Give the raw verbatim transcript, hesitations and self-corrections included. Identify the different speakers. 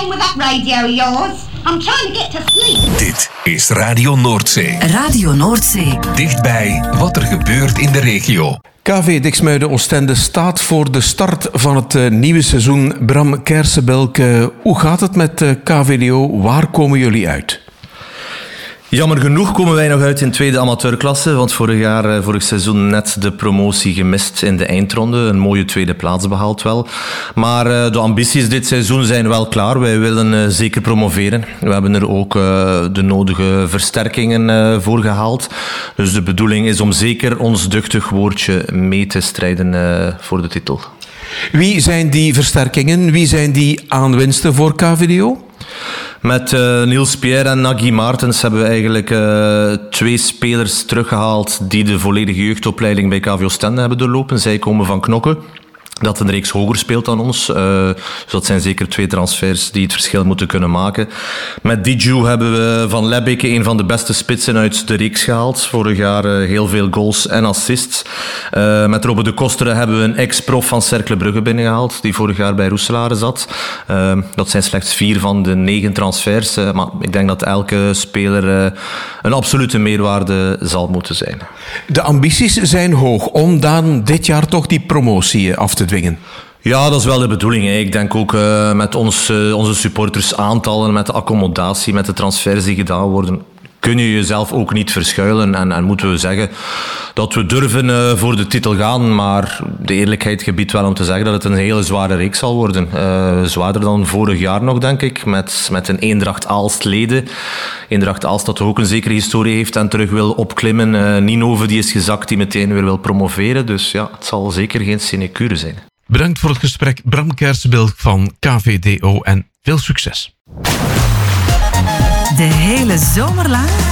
Speaker 1: playing with that radio of yours. I'm trying to get to sleep.
Speaker 2: Dit is Radio Noordzee.
Speaker 3: Radio Noordzee.
Speaker 2: Dichtbij wat er gebeurt in de regio.
Speaker 4: K V Diksmuiden Oostende staat voor de start van het uh, nieuwe seizoen. Bram Kersenbelk, uh, hoe gaat het met uh, K V D O? Waar komen jullie uit?
Speaker 5: Jammer genoeg komen wij nog uit in tweede amateurklasse, want vorig jaar, vorig seizoen net de promotie gemist in de eindronde. Een mooie tweede plaats behaald wel. Maar de ambities dit seizoen zijn wel klaar. Wij willen zeker promoveren. We hebben er ook de nodige versterkingen voor gehaald. Dus de bedoeling is om zeker ons duchtig woordje mee te strijden voor de titel.
Speaker 4: Wie zijn die versterkingen? Wie zijn die aanwinsten voor K V D O?
Speaker 5: Met uh, Niels Pierre en Nagy Maartens hebben we eigenlijk uh, twee spelers teruggehaald die de volledige jeugdopleiding bij K V Oostende hebben doorlopen. Zij komen van Knokke, dat een reeks hoger speelt dan ons. Uh, dus dat zijn zeker twee transfers die het verschil moeten kunnen maken. Met Didju hebben we van Lebbeke een van de beste spitsen uit de reeks gehaald. Vorig jaar uh, heel veel goals en assists. Uh, met Robbe de Kostere hebben we een ex-prof van Cercle Brugge binnengehaald, die vorig jaar bij Roeselare zat. Uh, dat zijn slechts vier van de negen transfers. Uh, maar ik denk dat elke speler uh, een absolute meerwaarde zal moeten zijn.
Speaker 4: De ambities zijn hoog om dan dit jaar toch die promotie af te dwingen.
Speaker 5: Ja, dat is wel de bedoeling. Hè. Ik denk ook uh, met ons, uh, onze supporters aantallen, met de accommodatie, met de transfers die gedaan worden, kun je jezelf ook niet verschuilen. En, en moeten we zeggen dat we durven uh, voor de titel gaan. Maar de eerlijkheid gebiedt wel om te zeggen dat het een hele zware reeks zal worden. Uh, zwaarder dan vorig jaar nog, denk ik. Met, met een Eendracht Aalst leden. Eendracht Aalst dat ook een zekere historie heeft en terug wil opklimmen. Uh, Ninove die is gezakt, die meteen weer wil promoveren. Dus ja, het zal zeker geen sinecure zijn.
Speaker 4: Bedankt voor het gesprek, Bram Kersenbelk van K V D O, en veel succes.
Speaker 3: De hele zomer lang